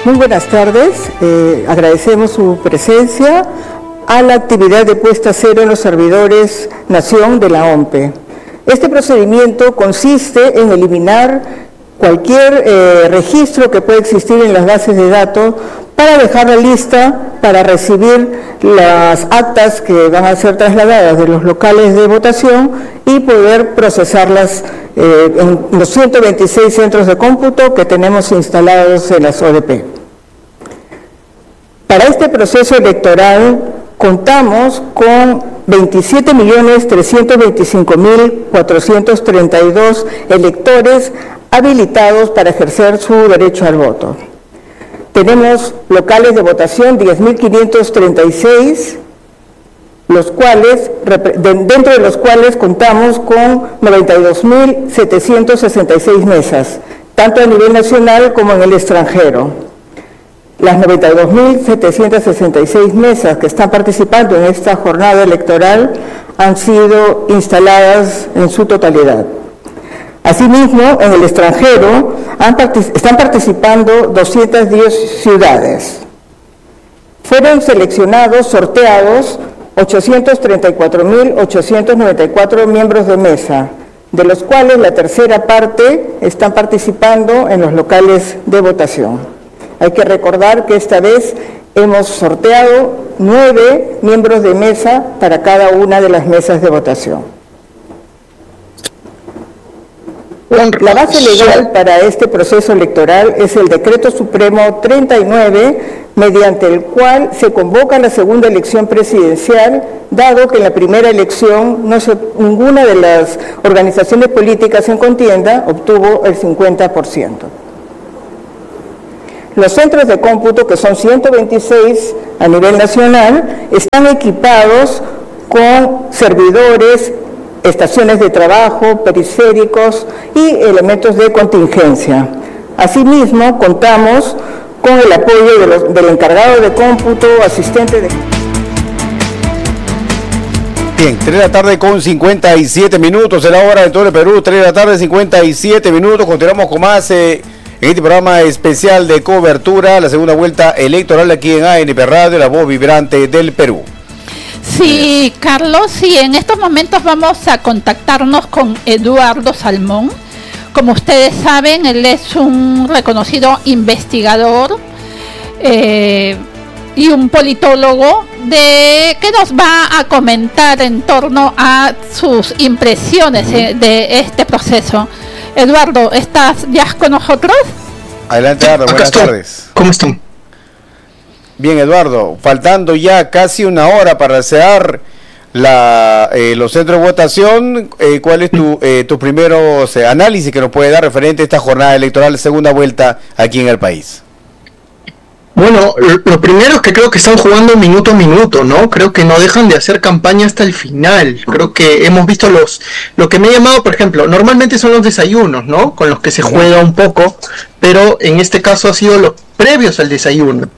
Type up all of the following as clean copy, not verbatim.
Muy buenas tardes, agradecemos su presencia a la actividad de puesta a cero en los servidores Nación de la OMPE. Este procedimiento consiste en eliminar cualquier registro que pueda existir en las bases de datos para dejar la lista para recibir las actas que van a ser trasladadas de los locales de votación y poder procesarlas en los 126 centros de cómputo que tenemos instalados en las ODP. Para este proceso electoral contamos con 27.325.432 electores habilitados para ejercer su derecho al voto. Tenemos locales de votación 10.536, dentro de los cuales contamos con 92.766 mesas, tanto a nivel nacional como en el extranjero. Las 92.766 mesas que están participando en esta jornada electoral han sido instaladas en su totalidad. Asimismo, en el extranjero están participando 210 ciudades. Fueron sorteados 834.894 miembros de mesa, de los cuales la tercera parte están participando en los locales de votación. Hay que recordar que esta vez hemos sorteado 9 miembros de mesa para cada una de las mesas de votación. La base legal para este proceso electoral es el Decreto Supremo 39, mediante el cual se convoca la segunda elección presidencial, dado que en la primera elección ninguna de las organizaciones políticas en contienda obtuvo el 50%. Los centros de cómputo, que son 126 a nivel nacional, están equipados con servidores, estaciones de trabajo, periféricos y elementos de contingencia. Asimismo, contamos con el apoyo del encargado de cómputo, asistente de... Bien, 3 de la tarde con 57 minutos, es la hora de todo el Perú, 3 de la tarde 57 minutos, continuamos con más... en este programa especial de cobertura, la segunda vuelta electoral aquí en ANP Radio, la voz vibrante del Perú. Sí, Carlos, sí, en estos momentos vamos a contactarnos con Eduardo Salmón. Como ustedes saben, él es un reconocido investigador y un politólogo que nos va a comentar en torno a sus impresiones de este proceso. Eduardo, ¿estás ya con nosotros? Adelante, Eduardo, buenas tardes. ¿Cómo están? Bien, Eduardo, faltando ya casi una hora para cerrar los centros de votación, ¿cuál es tu primeros análisis que nos puede dar referente a esta jornada electoral, segunda vuelta aquí en el país? Bueno, lo primero es que creo que están jugando minuto a minuto, ¿no? Creo que no dejan de hacer campaña hasta el final. Creo que hemos visto lo que me ha llamado, por ejemplo, normalmente son los desayunos, ¿no? Con los que se juega un poco, pero en este caso ha sido los previos al desayuno.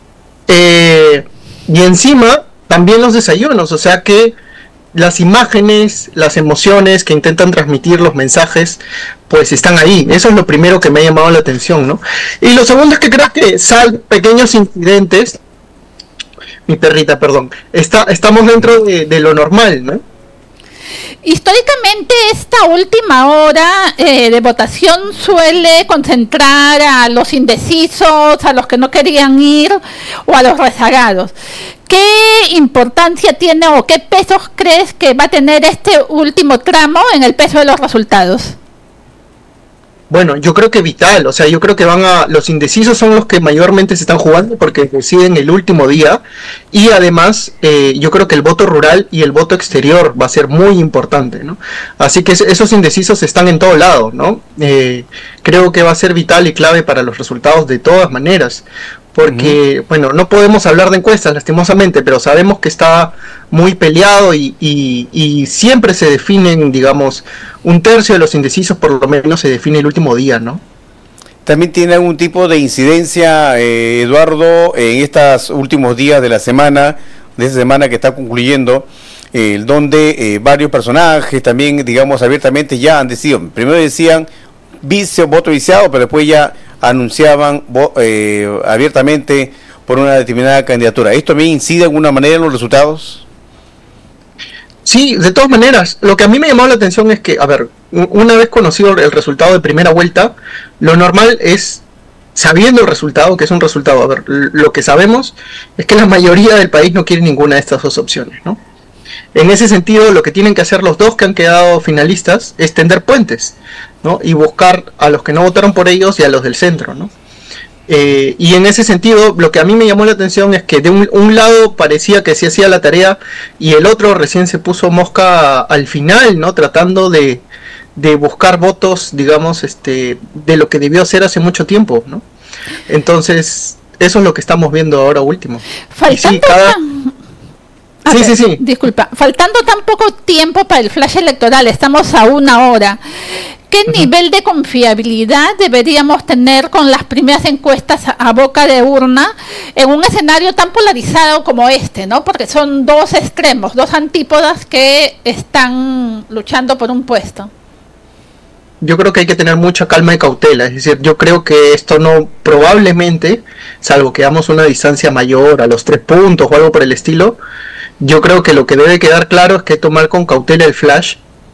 Y encima, también los desayunos, o sea que las imágenes, las emociones que intentan transmitir los mensajes, pues están ahí. Eso es lo primero que me ha llamado la atención, ¿no? Y lo segundo es que creo que pequeños incidentes, mi perrita, perdón, estamos dentro de lo normal, ¿no? Históricamente esta última hora de votación suele concentrar a los indecisos, a los que no querían ir o a los rezagados. ¿Qué importancia tiene o qué pesos crees que va a tener este último tramo en el peso de los resultados? Bueno, yo creo que vital, o sea, yo creo que los indecisos son los que mayormente se están jugando porque deciden el último día, y además yo creo que el voto rural y el voto exterior va a ser muy importante, ¿no? Así que esos indecisos están en todo lado, ¿no? Creo que va a ser vital y clave para los resultados de todas maneras, porque, bueno, no podemos hablar de encuestas lastimosamente, pero sabemos que está muy peleado y siempre se definen, digamos, un tercio de los indecisos por lo menos se define el último día, ¿no? ¿También tiene algún tipo de incidencia, Eduardo, en estos últimos días de la semana, de esa semana que está concluyendo, donde varios personajes también, digamos, abiertamente ya han decidido? Primero decían voto viciado, pero después ya anunciaban abiertamente por una determinada candidatura. ¿Esto también incide de alguna manera en los resultados? Sí, de todas maneras, lo que a mí me llamó la atención es que, a ver, una vez conocido el resultado de primera vuelta, lo normal es, sabiendo el resultado, que es un resultado, a ver, lo que sabemos es que la mayoría del país no quiere ninguna de estas dos opciones, ¿no? En ese sentido, lo que tienen que hacer los dos que han quedado finalistas es tender puentes, ¿no? Y buscar a los que no votaron por ellos y a los del centro, ¿no? Y en ese sentido, lo que a mí me llamó la atención es que de un lado parecía que sí hacía la tarea y el otro recién se puso mosca al final, ¿no? Tratando de buscar votos, digamos, de lo que debió hacer hace mucho tiempo, ¿no? Entonces, eso es lo que estamos viendo ahora último. Sí. Disculpa, faltando tan poco tiempo para el flash electoral, estamos a una hora. ¿Qué nivel de confiabilidad deberíamos tener con las primeras encuestas a boca de urna en un escenario tan polarizado como este, ¿no? Porque son dos extremos, dos antípodas que están luchando por un puesto. Yo creo que hay que tener mucha calma y cautela, es decir, yo creo que esto no, probablemente, salvo que damos una distancia mayor a los 3 puntos o algo por el estilo, yo creo que lo que debe quedar claro es que tomar con cautela el flash,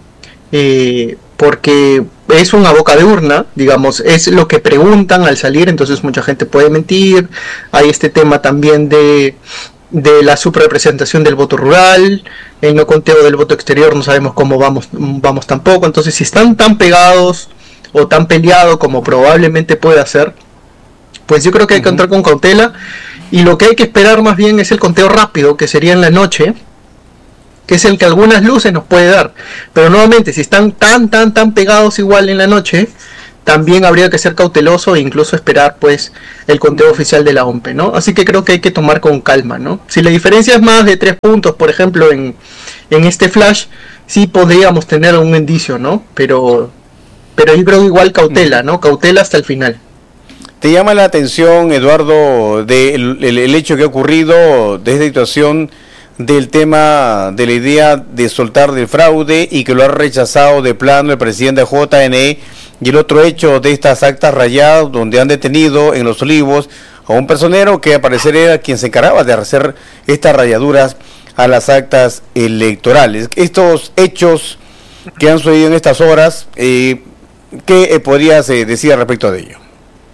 porque es una boca de urna, digamos, es lo que preguntan al salir, entonces mucha gente puede mentir. Hay este tema también de la subrepresentación del voto rural, el no conteo del voto exterior, no sabemos cómo vamos tampoco. Entonces, si están tan pegados o tan peleados como probablemente pueda ser, pues yo creo que hay que entrar con cautela, y lo que hay que esperar más bien es el conteo rápido, que sería en la noche, que es el que algunas luces nos puede dar. Pero nuevamente, si están tan pegados igual en la noche, también habría que ser cauteloso e incluso esperar pues el conteo oficial de la OMPE, ¿no? Así que creo que hay que tomar con calma, ¿no? Si la diferencia es más de 3 puntos, por ejemplo, en este flash, sí podríamos tener un indicio, ¿no? Pero yo creo igual cautela, ¿no? Cautela hasta el final. ¿Te llama la atención, Eduardo, el hecho que ha ocurrido de esta situación del tema de la idea de soltar del fraude y que lo ha rechazado de plano el presidente de JNE, y el otro hecho de estas actas rayadas donde han detenido en Los Olivos a un personero que al parecer era quien se encargaba de hacer estas rayaduras a las actas electorales? Estos hechos que han sucedido en estas horas, ¿qué podrías decir al respecto de ello?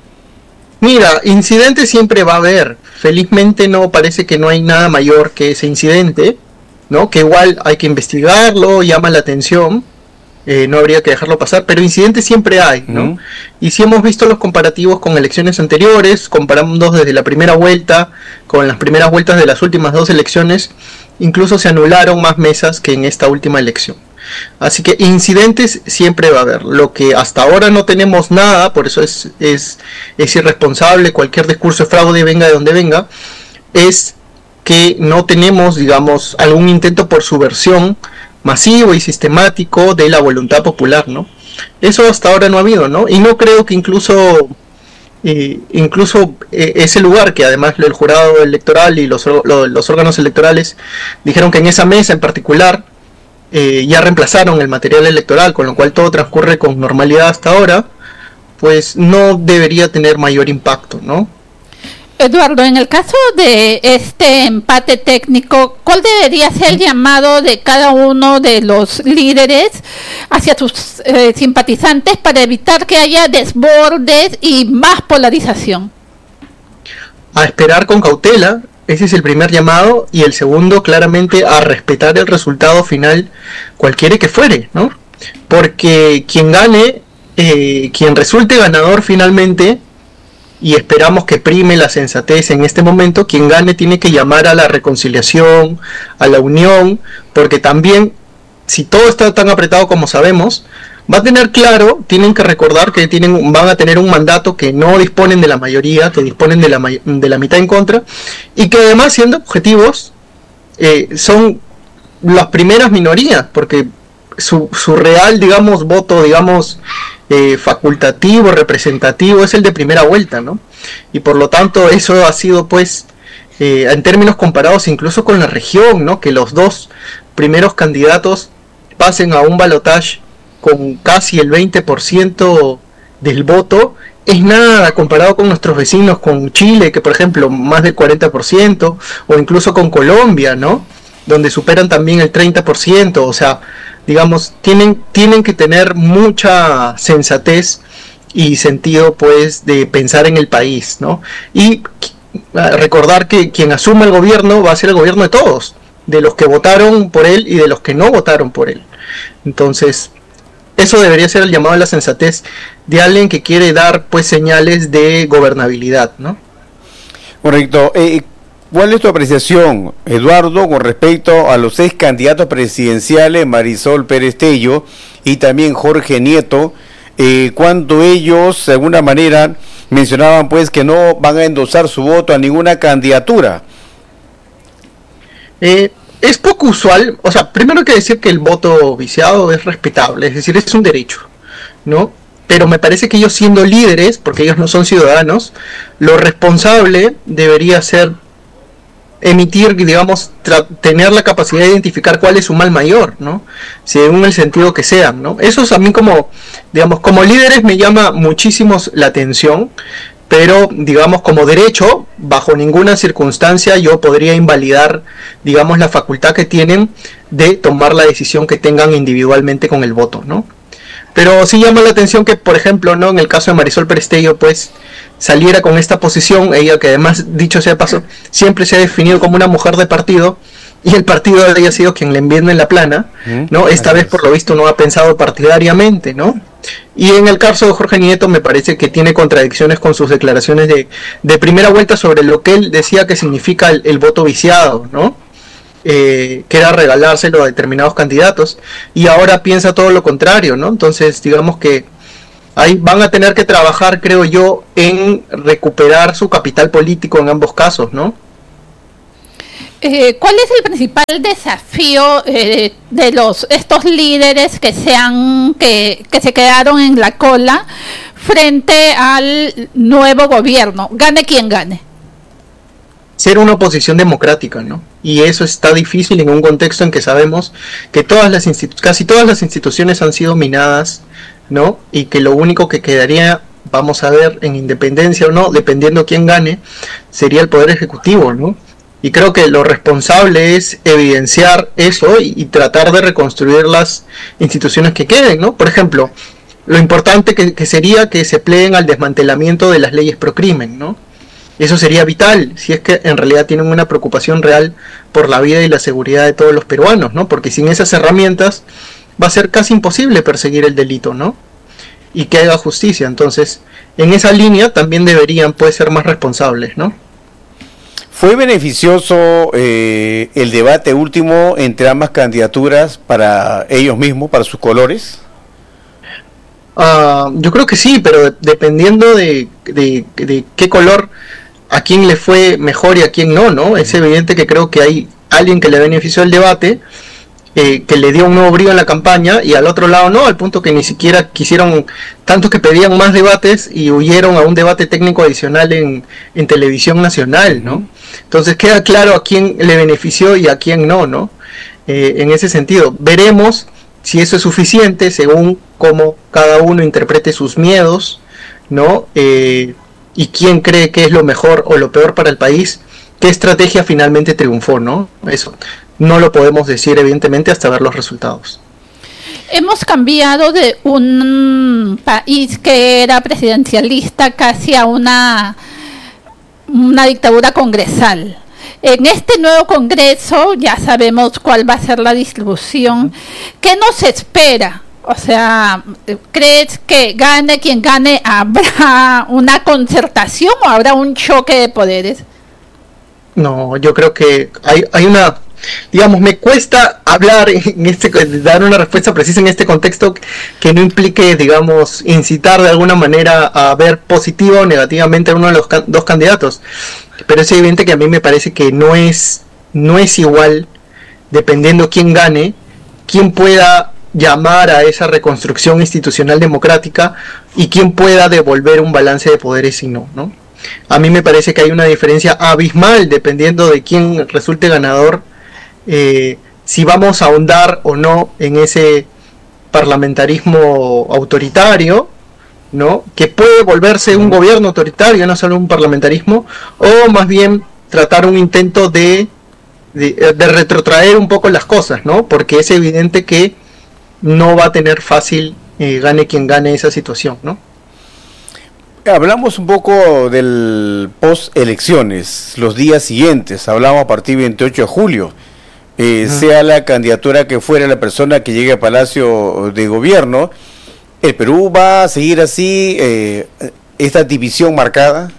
Mira, incidente siempre va a haber. Felizmente no parece que no hay nada mayor que ese incidente, ¿no? Que igual hay que investigarlo, llama la atención, no habría que dejarlo pasar, pero incidentes siempre hay, ¿no? Y si hemos visto los comparativos con elecciones anteriores, comparando desde la primera vuelta con las primeras vueltas de las últimas 2 elecciones, incluso se anularon más mesas que en esta última elección. Así que incidentes siempre va a haber. Lo que hasta ahora no tenemos nada, por eso es irresponsable cualquier discurso de fraude, venga de donde venga, es que no tenemos, digamos, algún intento por subversión masivo y sistemático de la voluntad popular, ¿no? Eso hasta ahora no ha habido, ¿no? Y no creo que incluso ese lugar, que además el jurado electoral y los órganos electorales dijeron que en esa mesa en particular ya reemplazaron el material electoral, con lo cual todo transcurre con normalidad hasta ahora, pues no debería tener mayor impacto, ¿no? Eduardo, en el caso de este empate técnico, ¿cuál debería ser el llamado de cada uno de los líderes hacia sus simpatizantes para evitar que haya desbordes y más polarización? A esperar con cautela. Ese es el primer llamado, y el segundo claramente a respetar el resultado final, cualquiera que fuere, ¿no? Porque quien gane, quien resulte ganador finalmente, y esperamos que prime la sensatez en este momento, quien gane tiene que llamar a la reconciliación, a la unión, porque también, si todo está tan apretado como sabemos, va a tener claro, tienen que recordar que van a tener un mandato que no disponen de la mayoría, que disponen de la mitad en contra, y que además, siendo objetivos, son las primeras minorías, porque su real, digamos, voto, digamos, facultativo, representativo, es el de primera vuelta, ¿no? Y por lo tanto eso ha sido, pues, en términos comparados incluso con la región, ¿no? Que los 2 primeros candidatos pasen a un balotaje con casi el 20% del voto, es nada comparado con nuestros vecinos, con Chile, que por ejemplo más del 40%, o incluso con Colombia, ¿no? Donde superan también el 30%, o sea, digamos, tienen que tener mucha sensatez y sentido, pues, de pensar en el país, ¿no? Y recordar que quien asuma el gobierno va a ser el gobierno de todos, de los que votaron por él y de los que no votaron por él. Entonces, eso debería ser el llamado a la sensatez de alguien que quiere dar, pues, señales de gobernabilidad, ¿no? Correcto. ¿Cuál es tu apreciación, Eduardo, con respecto a los 6 candidatos presidenciales, Marisol Pérez Tello y también Jorge Nieto, cuando ellos, de alguna manera, mencionaban pues que no van a endosar su voto a ninguna candidatura? Es poco usual, o sea, primero hay que decir que el voto viciado es respetable, es decir, es un derecho, ¿no? Pero me parece que ellos, siendo líderes, porque ellos no son ciudadanos, lo responsable debería ser emitir, digamos, tener la capacidad de identificar cuál es su mal mayor, ¿no? Según el sentido que sean, ¿no? Eso a mí, como, digamos, como líderes me llama muchísimo la atención, pero, digamos, como derecho, bajo ninguna circunstancia yo podría invalidar, digamos, la facultad que tienen de tomar la decisión que tengan individualmente con el voto, ¿no? Pero sí llama la atención que, por ejemplo, ¿no?, en el caso de Marisol Pérez Tello, pues, saliera con esta posición, ella que además, dicho sea de paso, siempre se ha definido como una mujer de partido, y el partido haya sido quien le enviende en la plana, ¿no? Esta vez, por lo visto, no ha pensado partidariamente, ¿no? Y en el caso de Jorge Nieto me parece que tiene contradicciones con sus declaraciones de primera vuelta sobre lo que él decía que significa el voto viciado, ¿no? Que era regalárselo a determinados candidatos, y ahora piensa todo lo contrario, ¿no? Entonces, digamos que ahí van a tener que trabajar, creo yo, en recuperar su capital político en ambos casos, ¿no? ¿Cuál es el principal desafío de estos líderes que se quedaron en la cola frente al nuevo gobierno? Gane quien gane. Ser una oposición democrática, ¿no? Y eso está difícil en un contexto en que sabemos que casi todas las instituciones han sido minadas, ¿no? Y que lo único que quedaría, vamos a ver, en independencia o no, dependiendo quién gane, sería el Poder Ejecutivo, ¿no? Y creo que lo responsable es evidenciar eso y tratar de reconstruir las instituciones que queden, ¿no? Por ejemplo, lo importante que sería que se pleguen al desmantelamiento de las leyes pro crimen, ¿no? Eso sería vital, si es que en realidad tienen una preocupación real por la vida y la seguridad de todos los peruanos, ¿no? Porque sin esas herramientas va a ser casi imposible perseguir el delito, ¿no? Y que haga justicia. Entonces, en esa línea también deberían, pues, ser más responsables, ¿no? ¿Fue beneficioso el debate último entre ambas candidaturas para ellos mismos, para sus colores? Yo creo que sí, pero dependiendo de qué color, a quién le fue mejor y a quién no, ¿no? Es evidente que creo que hay alguien que le benefició el debate, que le dio un nuevo brío en la campaña, y al otro lado no, al punto que ni siquiera quisieron, tanto que pedían más debates y huyeron a un debate técnico adicional en televisión nacional, ¿no? Entonces queda claro a quién le benefició y a quién no, ¿no? En ese sentido, veremos si eso es suficiente según cómo cada uno interprete sus miedos, ¿no? Y quién cree que es lo mejor o lo peor para el país, qué estrategia finalmente triunfó, ¿no? Eso no lo podemos decir, evidentemente, hasta ver los resultados. Hemos cambiado de un país que era presidencialista casi a una dictadura congresal. En este nuevo Congreso ya sabemos cuál va a ser la distribución. ¿Qué nos espera? O sea, ¿crees que gane quien gane, habrá una concertación o habrá un choque de poderes? No, yo creo que hay una, digamos, me cuesta hablar dar una respuesta precisa en este contexto que no implique, digamos, incitar de alguna manera a ver positiva o negativamente a uno de los dos candidatos. Pero es evidente que a mí me parece que no es igual, dependiendo quién gane, quién pueda llamar a esa reconstrucción institucional democrática y quién pueda devolver un balance de poderes y no, ¿no? A mí me parece que hay una diferencia abismal dependiendo de quién resulte ganador, si vamos a ahondar o no en ese parlamentarismo autoritario, ¿no? Que puede volverse un gobierno autoritario, no solo un parlamentarismo, o más bien tratar un intento de retrotraer un poco las cosas, ¿no? Porque es evidente que no va a tener fácil gane quien gane esa situación, ¿no? Hablamos un poco del post-elecciones, los días siguientes, hablamos a partir del 28 de julio, sea la candidatura que fuera la persona que llegue al Palacio de Gobierno, ¿el Perú va a seguir así, esta división marcada?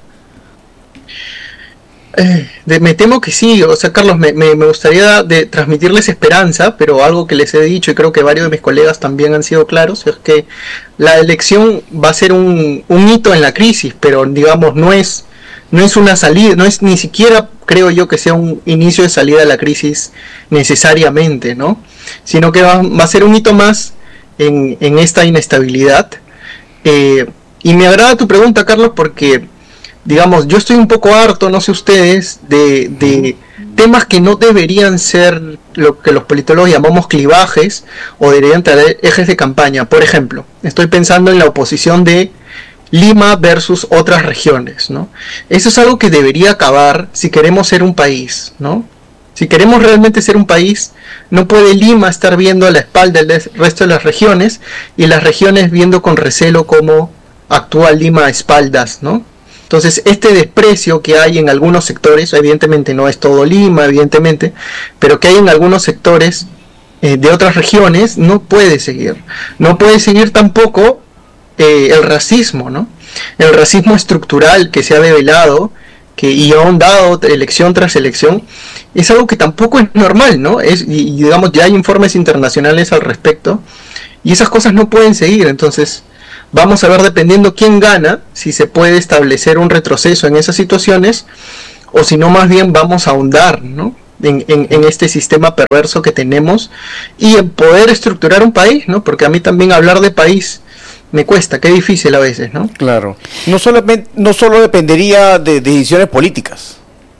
Me temo que sí, o sea, Carlos, me gustaría transmitirles esperanza, pero algo que les he dicho y creo que varios de mis colegas también han sido claros, es que la elección va a ser un hito en la crisis, pero digamos no es una salida, no es ni siquiera creo yo que sea un inicio de salida de la crisis necesariamente, ¿no? Sino que va a ser un hito más en esta inestabilidad. Y me agrada tu pregunta, Carlos, porque digamos, yo estoy un poco harto, no sé ustedes, de temas que no deberían ser lo que los politólogos llamamos clivajes o deberían tener ejes de campaña. Por ejemplo, estoy pensando en la oposición de Lima versus otras regiones, ¿no? Eso es algo que debería acabar si queremos ser un país, ¿no? Si queremos realmente ser un país, no puede Lima estar viendo a la espalda del resto de las regiones y las regiones viendo con recelo cómo actúa Lima a espaldas, ¿no? Entonces, este desprecio que hay en algunos sectores, evidentemente no es todo Lima, evidentemente, pero que hay en algunos sectores de otras regiones, no puede seguir. No puede seguir tampoco el racismo, ¿no? El racismo estructural que se ha develado y ha ahondado elección tras elección, es algo que tampoco es normal, ¿no? Y digamos, ya hay informes internacionales al respecto, y esas cosas no pueden seguir. Entonces, vamos a ver, dependiendo quién gana, si se puede establecer un retroceso en esas situaciones, o si no, más bien vamos a ahondar, ¿no? en este sistema perverso que tenemos, y en poder estructurar un país, ¿no? Porque a mí también hablar de país me cuesta, qué difícil a veces, ¿no? Claro. No solo dependería de decisiones políticas.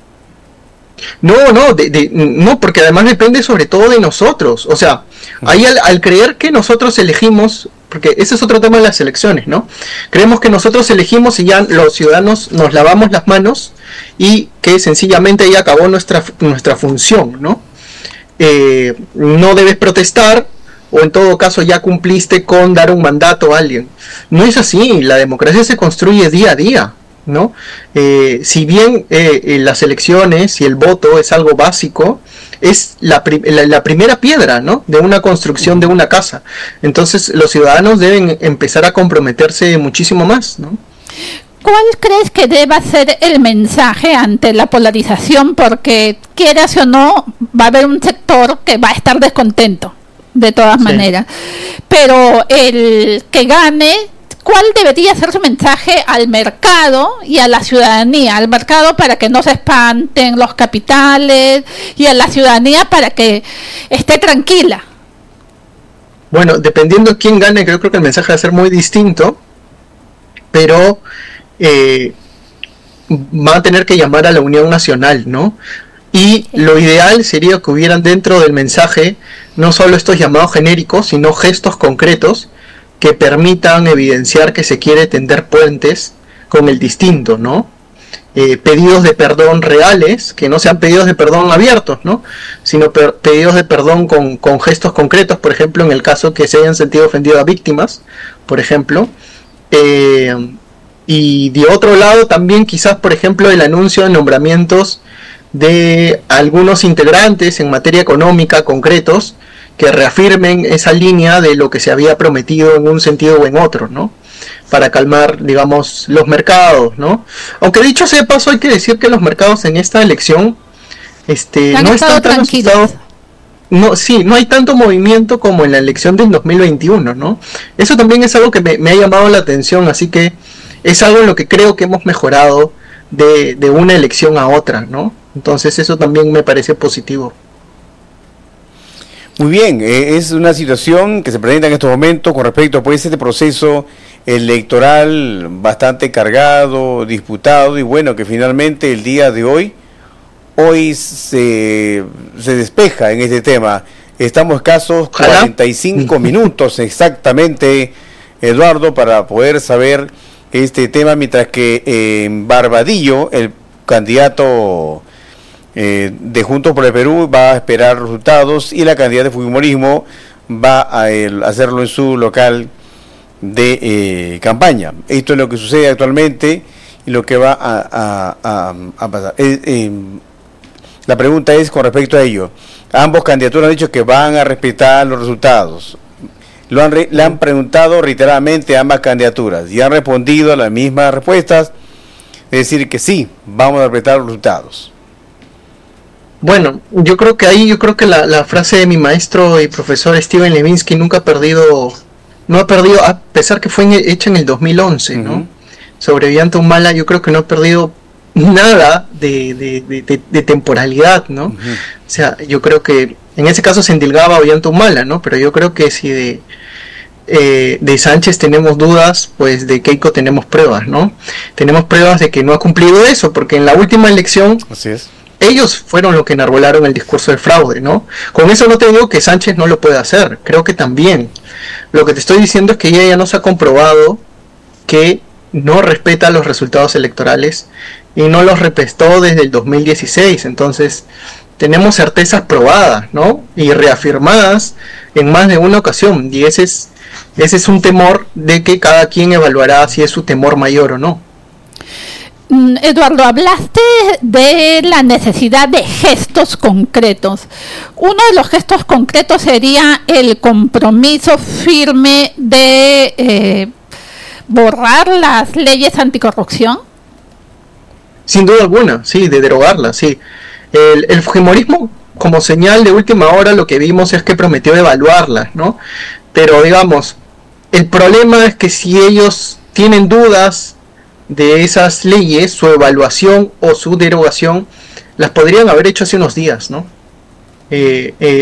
No, porque además depende sobre todo de nosotros. O sea, ahí al creer que nosotros elegimos, porque ese es otro tema de las elecciones, ¿no? Creemos que nosotros elegimos y ya los ciudadanos nos lavamos las manos y que sencillamente ya acabó nuestra función, ¿no? No debes protestar, o en todo caso ya cumpliste con dar un mandato a alguien. No es así, la democracia se construye día a día, ¿no? Si bien las elecciones y el voto es algo básico, es la primera piedra, ¿no? De una construcción de una casa. Entonces los ciudadanos deben empezar a comprometerse muchísimo más, ¿no? ¿Cuál crees que deba ser el mensaje ante la polarización? Porque quieras o no, va a haber un sector que va a estar descontento, de todas maneras. Pero el que gane, ¿cuál debería ser su mensaje al mercado y a la ciudadanía? Al mercado para que no se espanten los capitales y a la ciudadanía para que esté tranquila. Bueno, dependiendo de quién gane, creo que el mensaje va a ser muy distinto, pero van a tener que llamar a la unión nacional, ¿no? Y lo ideal sería que hubieran dentro del mensaje no solo estos llamados genéricos, sino gestos concretos que permitan evidenciar que se quiere tender puentes con el distinto, ¿no? Pedidos de perdón reales, que no sean pedidos de perdón abiertos, ¿no? Sino pedidos de perdón con gestos concretos, por ejemplo, en el caso que se hayan sentido ofendido a víctimas, por ejemplo. Y de otro lado también quizás, por ejemplo, el anuncio de nombramientos de algunos integrantes en materia económica concretos que reafirmen esa línea de lo que se había prometido en un sentido o en otro, ¿no? Para calmar, digamos, los mercados, ¿no? Aunque dicho sea de paso, hay que decir que los mercados en esta elección no están tan asustados. No hay tanto movimiento como en la elección del 2021, ¿no? Eso también es algo que me ha llamado la atención, así que es algo en lo que creo que hemos mejorado de una elección a otra, ¿no? Entonces eso también me parece positivo. Muy bien, es una situación que se presenta en estos momentos con respecto a este proceso electoral bastante cargado, disputado, y bueno, que finalmente el día de hoy se despeja en este tema. Estamos escasos 45 minutos exactamente Eduardo, para poder saber este tema, mientras que en Barbadillo, el candidato de Juntos por el Perú va a esperar resultados y la candidata de Fujimorismo va a hacerlo en su local de campaña. Esto es lo que sucede actualmente y lo que va a pasar. La pregunta es con respecto a ello. Ambos candidaturas han dicho que van a respetar los resultados. Le han preguntado reiteradamente a ambas candidaturas y han respondido a las mismas respuestas, es decir, que sí, vamos a respetar los resultados. Bueno, yo creo que la frase de mi maestro y profesor Steven Levinsky no ha perdido, a pesar que fue hecha en el 2011, ¿no? Sobre Ollanta Humala, yo creo que no ha perdido nada de temporalidad, ¿no? O sea, yo creo que en ese caso se endilgaba Ollanta Humala, ¿no? Pero yo creo que si de Sánchez tenemos dudas, pues de Keiko tenemos pruebas, ¿no? Tenemos pruebas de que no ha cumplido eso, porque en la última elección, así es, ellos fueron los que enarbolaron el discurso del fraude, ¿no? Con eso no te digo que Sánchez no lo puede hacer, creo que también. Lo que te estoy diciendo es que ella ya nos ha comprobado que no respeta los resultados electorales y no los respetó desde el 2016, entonces tenemos certezas probadas, ¿no? Y reafirmadas en más de una ocasión, y ese es un temor de que cada quien evaluará si es su temor mayor o no. Eduardo, hablaste de la necesidad de gestos concretos. Uno de los gestos concretos sería el compromiso firme de borrar las leyes anticorrupción. Sin duda alguna, sí, de derogarlas, sí. El fujimorismo, como señal de última hora, lo que vimos es que prometió evaluarlas, ¿no? Pero digamos, el problema es que si ellos tienen dudas de esas leyes, su evaluación o su derogación las podrían haber hecho hace unos días, ¿no?